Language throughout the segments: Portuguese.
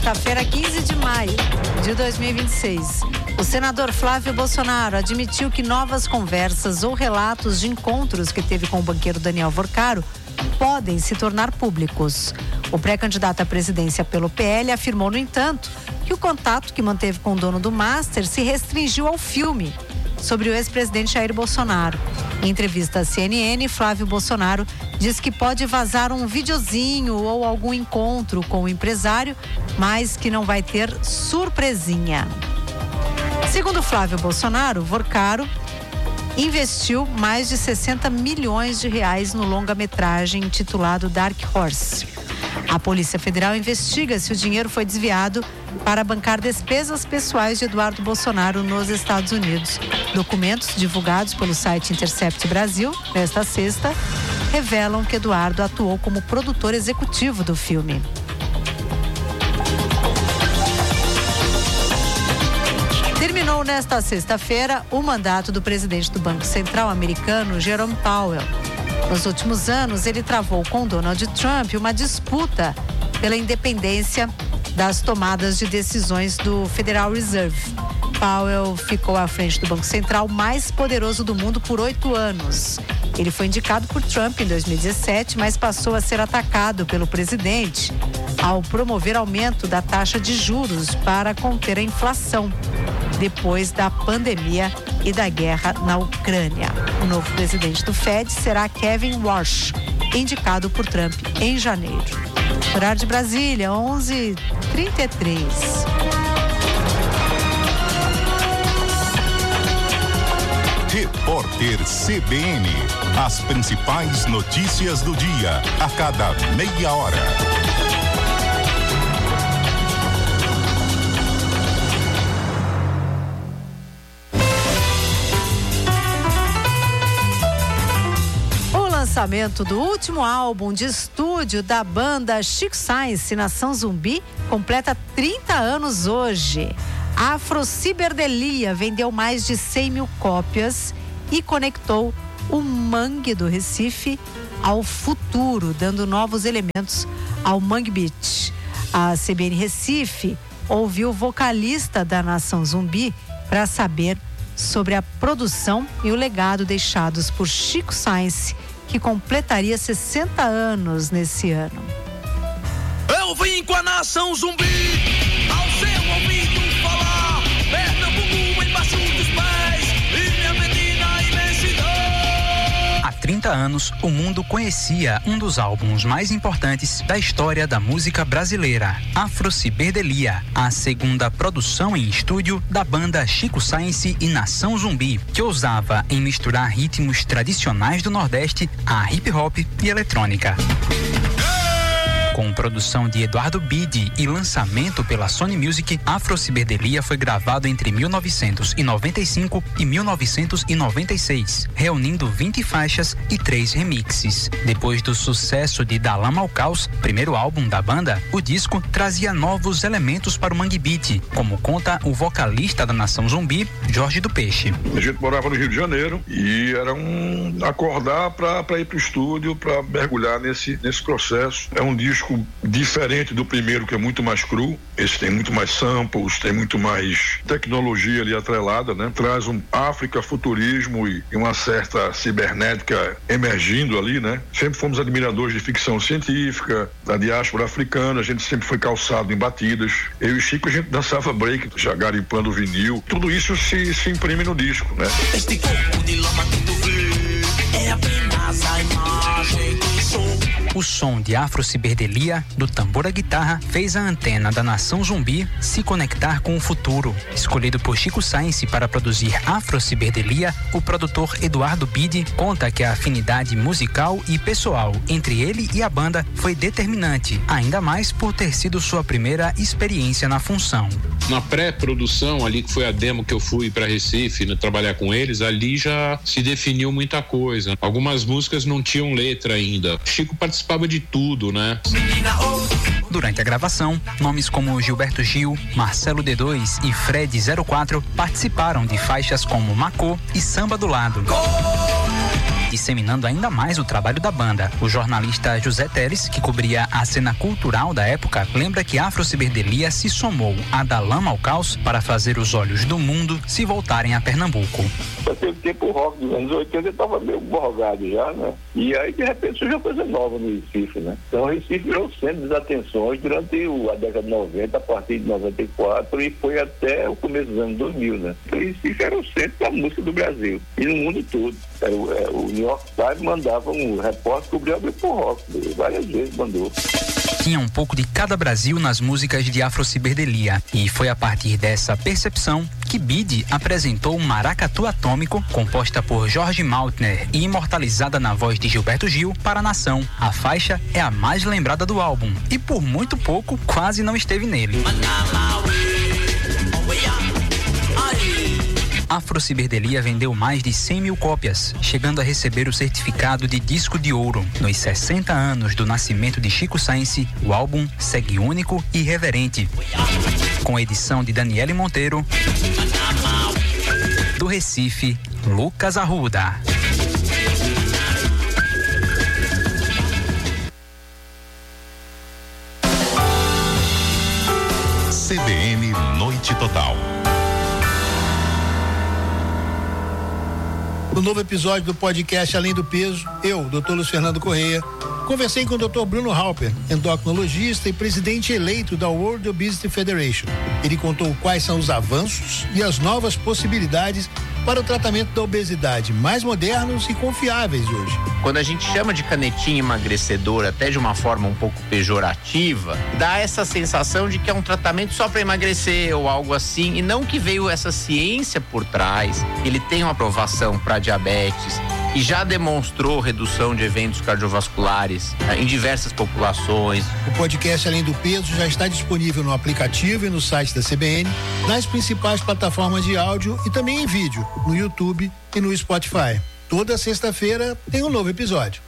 sexta-feira, 15 de maio de 2026. O senador Flávio Bolsonaro admitiu que novas conversas ou relatos de encontros que teve com o banqueiro Daniel Vorcaro podem se tornar públicos. O pré-candidato à presidência pelo PL afirmou, no entanto, que o contato que manteve com o dono do Master se restringiu ao filme sobre o ex-presidente Jair Bolsonaro. Em entrevista à CNN, Flávio Bolsonaro diz que pode vazar um videozinho ou algum encontro com o empresário, mas que não vai ter surpresinha. Segundo Flávio Bolsonaro, Vorcaro investiu mais de 60 milhões de reais no longa-metragem intitulado Dark Horse. A Polícia Federal investiga se o dinheiro foi desviado para bancar despesas pessoais de Eduardo Bolsonaro nos Estados Unidos. Documentos divulgados pelo site Intercept Brasil, nesta sexta, revelam que Eduardo atuou como produtor executivo do filme. Terminou nesta sexta-feira o mandato do presidente do Banco Central americano, Jerome Powell. Nos últimos anos, ele travou com Donald Trump uma disputa pela independência das tomadas de decisões do Federal Reserve. Powell ficou à frente do Banco Central mais poderoso do mundo por 8 anos. Ele foi indicado por Trump em 2017, mas passou a ser atacado pelo presidente ao promover aumento da taxa de juros para conter a inflação, depois da pandemia e da guerra na Ucrânia. O novo presidente do Fed será Kevin Warsh, indicado por Trump em janeiro. Horário de Brasília, 11h33. Repórter CBN. As principais notícias do dia, a cada meia hora. O lançamento do último álbum de estúdio da banda Chico Science, Nação Zumbi, completa 30 anos hoje. A Afrociberdelia vendeu mais de 100 mil cópias e conectou o mangue do Recife ao futuro, dando novos elementos ao Mangue Beat. A CBN Recife ouviu o vocalista da Nação Zumbi para saber sobre a produção e o legado deixados por Chico Science, que completaria 60 anos nesse ano. Eu vim com a Nação Zumbi, ao seu ouvido falar, Pernambuco embaixo dos pés e minha menina imensidão. Há 30 anos, o mundo conhecia um dos álbuns mais importantes da história da música brasileira, Afrociberdelia, a segunda produção em estúdio da banda Chico Science e Nação Zumbi, que ousava em misturar ritmos tradicionais do Nordeste a hip hop e eletrônica. Com produção de Eduardo Bide e lançamento pela Sony Music, Afrociberdelia foi gravado entre 1995 e 1996, reunindo 20 faixas e 3 remixes. Depois do sucesso de Da Lama ao Caos, primeiro álbum da banda, o disco trazia novos elementos para o Mangue Beat, como conta o vocalista da Nação Zumbi, Jorge do Peixe. A gente morava no Rio de Janeiro e era acordar para ir pro estúdio, para mergulhar nesse processo. É um disco diferente do primeiro, que é muito mais cru. Esse tem muito mais samples, tem muito mais tecnologia ali atrelada, né? Traz um África, futurismo e uma certa cibernética emergindo ali, né? Sempre fomos admiradores de ficção científica, da diáspora africana, a gente sempre foi calçado em batidas. Eu e Chico, a gente dançava break, já garimpando vinil. Tudo isso se imprime no disco, né? Este corpo de lama que tu vê é apenas a imagem do som. O som de Afrociberdelia, do tambor à guitarra, fez a antena da Nação Zumbi se conectar com o futuro. Escolhido por Chico Science para produzir Afrociberdelia, o produtor Eduardo Bide conta que a afinidade musical e pessoal entre ele e a banda foi determinante, ainda mais por ter sido sua primeira experiência na função. Na pré-produção, ali que foi a demo que eu fui para Recife, né, trabalhar com eles, ali já se definiu muita coisa. Algumas músicas não tinham letra ainda. Chico participava de tudo, né? Durante a gravação, nomes como Gilberto Gil, Marcelo D2 e Fred 04 participaram de faixas como Macô e Samba do Lado. disseminando ainda mais o trabalho da banda. O jornalista José Teres, que cobria a cena cultural da época, lembra que Afro Ciberdelia se somou a Da Lama ao Caos para fazer os olhos do mundo se voltarem a Pernambuco. Naquele tempo o rock dos anos 80 estava meio borrogado já, né? E aí de repente surgiu coisa nova no Recife, né? Então o Recife virou centro das atenções durante a década de 90, a partir de 94 e foi até o começo dos anos 2000, né? Então o Recife era o centro da música do Brasil e no mundo todo. O New York Times mandava um repórter cobrir o grupo rock, várias vezes mandou. Tinha um pouco de cada Brasil nas músicas de Afro Ciberdelia, e foi a partir dessa percepção que Bide apresentou Maracatu Atômico, composta por Jorge Maltner e imortalizada na voz de Gilberto Gil, para a nação. A faixa é a mais lembrada do álbum e por muito pouco quase não esteve nele. Afro Ciberdelia vendeu mais de 100 mil cópias, chegando a receber o certificado de disco de ouro. Nos 60 anos do nascimento de Chico Science, o álbum segue único e irreverente. Com edição de Daniele Monteiro, do Recife, Lucas Arruda. CBN Noite Total. No novo episódio do podcast Além do Peso, eu, Dr. Luiz Fernando Correia, conversei com o Dr. Bruno Halper, endocrinologista e presidente eleito da World Obesity Federation. Ele contou quais são os avanços e as novas possibilidades para o tratamento da obesidade, mais modernos e confiáveis hoje. Quando a gente chama de canetinha emagrecedora, até de uma forma um pouco pejorativa, dá essa sensação de que é um tratamento só para emagrecer ou algo assim, e não que veio essa ciência por trás. Ele tem uma aprovação para diabetes e já demonstrou redução de eventos cardiovasculares em diversas populações. O podcast Além do Peso já está disponível no aplicativo e no site da CBN, nas principais plataformas de áudio e também em vídeo, no YouTube e no Spotify. Toda sexta-feira tem um novo episódio.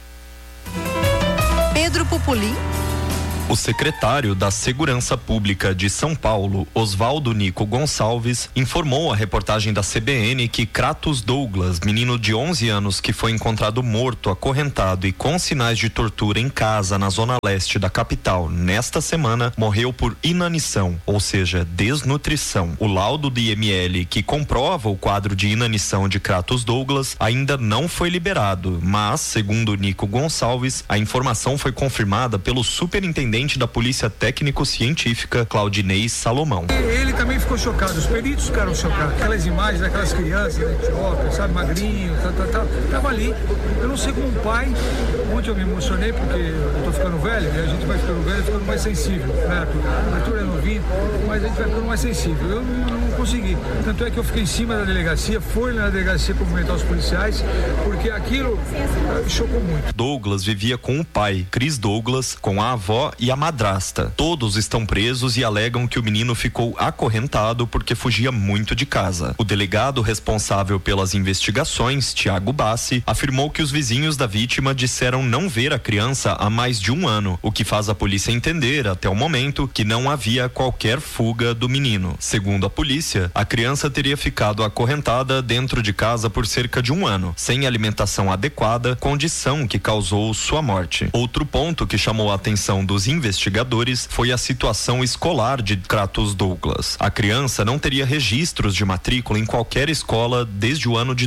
Pedro Pupulim. O secretário da Segurança Pública de São Paulo, Oswaldo Nico Gonçalves, informou à reportagem da CBN que Kratos Douglas, menino de 11 anos que foi encontrado morto, acorrentado e com sinais de tortura em casa na zona leste da capital nesta semana, morreu por inanição, ou seja, desnutrição. O laudo do IML que comprova o quadro de inanição de Kratos Douglas ainda não foi liberado, mas, segundo Nico Gonçalves, a informação foi confirmada pelo superintendente da Polícia Técnico-Científica, Claudinei Salomão. Ele também ficou chocado, os peritos ficaram chocados. Aquelas imagens daquelas crianças, né, Etiópia, sabe, magrinho, tava ali. Eu não sei como um pai, ontem eu me emocionei porque eu tô ficando velho, e a gente vai ficando velho, ficando mais sensível, né? Arthur é novinho, mas a gente vai ficando mais sensível. Eu não consegui. Tanto é que eu fiquei em cima da delegacia, fui na delegacia cumprimentar os policiais, porque aquilo chocou muito. Douglas vivia com o pai, Chris Douglas, com a avó e a madrasta. Todos estão presos e alegam que o menino ficou acorrentado porque fugia muito de casa. O delegado responsável pelas investigações, Tiago Bassi, afirmou que os vizinhos da vítima disseram não ver a criança há mais de um ano, o que faz a polícia entender, até o momento, que não havia qualquer fuga do menino. Segundo a polícia, a criança teria ficado acorrentada dentro de casa por cerca de um ano, sem alimentação adequada, condição que causou sua morte. Outro ponto que chamou a atenção dos investigadores foi a situação escolar de Kratos Douglas. A criança não teria registros de matrícula em qualquer escola desde o ano de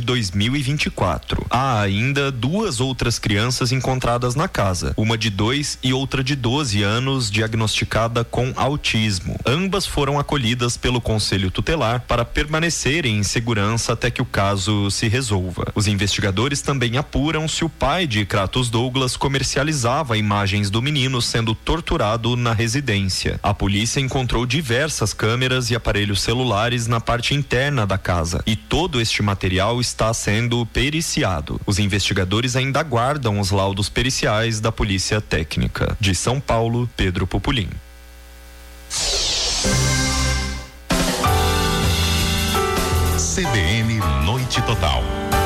2024. Há ainda duas outras crianças encontradas na casa, uma de 2 e outra de 12 anos, diagnosticada com autismo. Ambas foram acolhidas pelo Conselho Tutelar para permanecerem em segurança até que o caso se resolva. Os investigadores também apuram se o pai de Kratos Douglas comercializava imagens do menino sendo torturado na residência. A polícia encontrou diversas câmeras e aparelhos celulares na parte interna da casa e todo este material está sendo periciado. Os investigadores ainda aguardam os laudos periciais da Polícia Técnica. De São Paulo, Pedro Pupulim. CBN Noite Total.